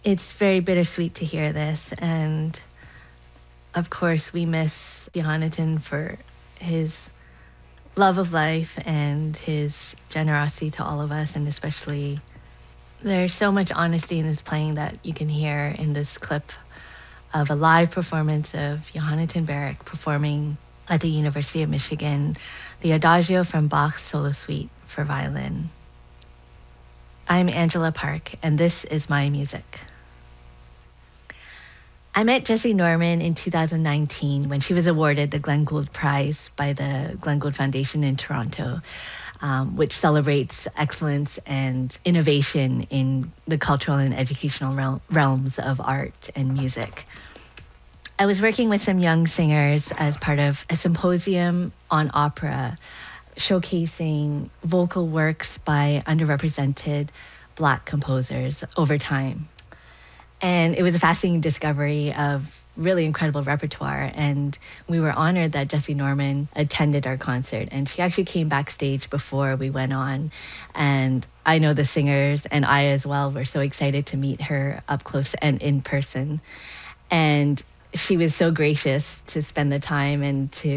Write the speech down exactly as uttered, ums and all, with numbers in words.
It's very bittersweet to hear this, and of course we miss Jonathan for his love of life and his generosity to all of us, and especially there's so much honesty in his playing that you can hear in this clip of a live performance of Jonathan Barrick performing at the University of Michigan, the Adagio from Bach's Solo Suite for violin. I'm Angela Park, and this is my music. I met Jessie Norman in two thousand nineteen when she was awarded the Glenn Gould Prize by the Glenn Gould Foundation in Toronto, um, which celebrates excellence and innovation in the cultural and educational rel- realms of art and music. I was working with some young singers as part of a symposium on opera, showcasing vocal works by underrepresented Black composers over time. And it was a fascinating discovery of really incredible repertoire. And we were honored that Jessie Norman attended our concert. And she actually came backstage before we went on. And I know the singers, and I as well, were so excited to meet her up close and in person. And she was so gracious to spend the time and to